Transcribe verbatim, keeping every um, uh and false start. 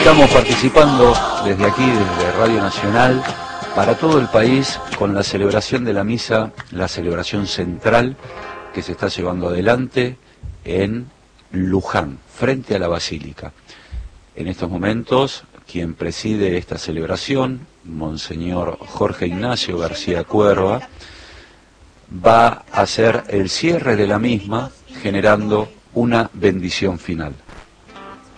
Estamos participando desde aquí, desde Radio Nacional, para todo el país, con la celebración de la misa, la celebración central que se está llevando adelante en Luján, frente a la Basílica. En estos momentos, quien preside esta celebración, Monseñor Jorge Ignacio García Cuerva, va a hacer el cierre de la misma, generando una bendición final.